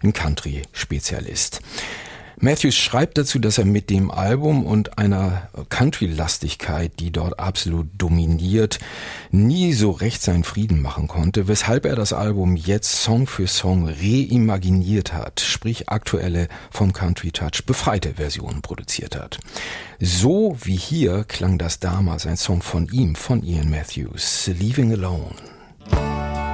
ein Country-Spezialist. Matthews schreibt dazu, dass er mit dem Album und einer Country-Lastigkeit, die dort absolut dominiert, nie so recht seinen Frieden machen konnte, weshalb er das Album jetzt Song für Song reimaginiert hat, sprich aktuelle vom Country Touch befreite Versionen produziert hat. So wie hier klang das damals ein Song von ihm, von Ian Matthews, Leaving Alone.